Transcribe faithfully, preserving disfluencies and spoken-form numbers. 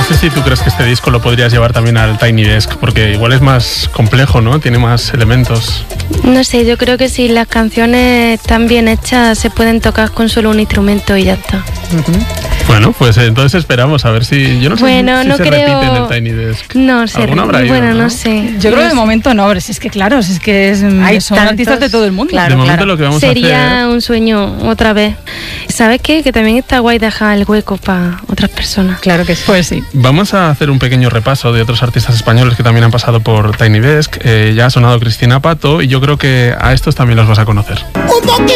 sé si tú crees que este disco lo podrías llevar también al Tiny Desk, porque igual es más complejo, ¿no? Tiene más elementos. No sé, yo creo que si las canciones están bien hechas se pueden tocar con solo un instrumento y ya está. Uh-huh. Bueno, pues entonces esperamos a ver si... Yo no sé bueno, si no se creo... repite en el Tiny Desk. No sé, ¿Alguna habrá ido, bueno, no? no sé. Yo no creo que de sé. momento no, pero si es que claro, si es que es, Hay son tantos, artistas de todo el mundo. claro, de momento claro. lo que vamos Sería a hacer... un sueño otra vez. ¿Sabes qué? Que también está guay dejar el hueco para otras personas. Claro que sí. Pues sí. Vamos a hacer un pequeño repaso de otros artistas españoles que también han pasado por Tiny Desk. Eh, ya ha sonado Cristina Pato y yo creo que a estos también los vas a conocer. Un poquito